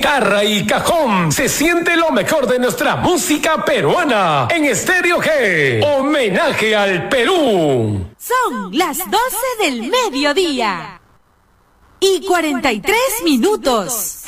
guitarra y cajón, se siente lo mejor de nuestra música peruana en Estéreo G. Homenaje al Perú. Son las 12 del mediodía y 43 minutos.